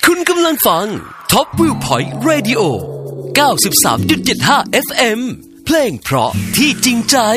คุณกำลังฟัง Top Viewpoint Radio 93.75 FM เพลงเพราะที่จริงใจ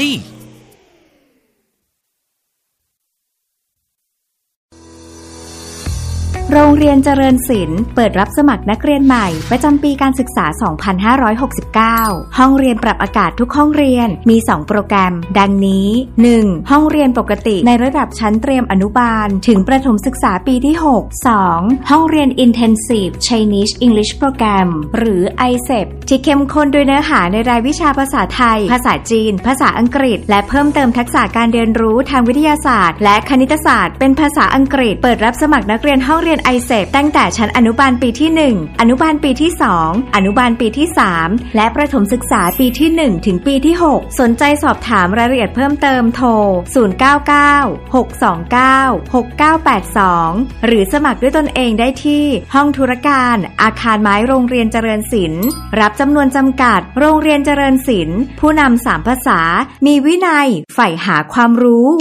โรงเรียนเจริญศิลป์เปิดรับสมัครนักเรียนใหม่ประจำปีการศึกษา 2569 ห้องเรียนปรับอากาศทุกห้องเรียนมี 2 โปรแกรมดังนี้ 1. ห้องเรียนปกติในระดับชั้นเตรียมอนุบาลถึงประถมศึกษาปีที่ 6 2. ห้องเรียน Intensive Chinese English Program หรือ ICEP ที่เข้มข้นด้วยเนื้อหาในรายวิชาภาษาไทยภาษาจีนภาษาอังกฤษและเพิ่มเติมทักษะการเรียนรู้ทางวิทยาศาสตร์และคณิตศาสตร์เป็นภาษาอังกฤษเปิดรับสมัครนักเรียนห้องเรียนICEP ตั้งแต่ชั้นอนุบาลปีที่ 1 อนุบาลปีที่ 2 อนุบาลปีที่ 3 และประถมศึกษาปีที่ 1 ถึงปีที่ 6 สนใจสอบถามรายละเอียดเพิ่มเติมโทร 099-629-6982 หรือสมัครด้วยตนเองได้ที่ห้องธุรการอาคารไม้โรงเรียนเจริญศิลป์รับจำนวนจำกัดโรงเรียนเจริญศิลป์ผู้นำ3ภาษามีวินัยใฝ่หาความรู้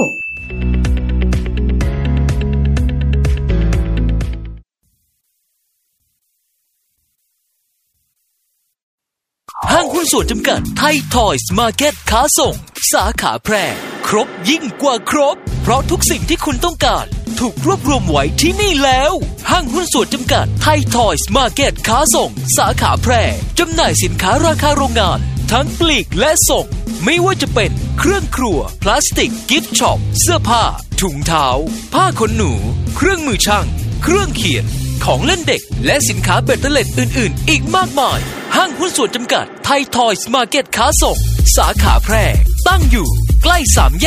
ห้างหุ้นส่วนจำกัดไทยทอยส์มาร์เก็ตค้าส่งสาขาแพร่ครบยิ่งกว่าครบเพราะทุกสิ่งที่คุณต้องการถูกรวบรวมไว้ที่นี่แล้วห้างหุ้นส่วนจำกัดไทยทอยส์มาร์เก็ตค้าส่งสาขาแพร่จำหน่ายสินค้าราคาโรงงานทั้งปลีกและส่งไม่ว่าจะเป็นเครื่องครัวพลาสติกกิฟต์ช็อปเสื้อผ้าถุงเท้าผ้าขนหนูเครื่องมือช่างเครื่องเขียนของเล่นเด็กและสินค้าเบ็ดเตล็ดอื่นๆอีกมากมายห้างหุ้นส่วนจำกัดไทยทอยส์มาร์เก็ตค้าส่งสาขาแพร่ตั้งอยู่ใกล้3แย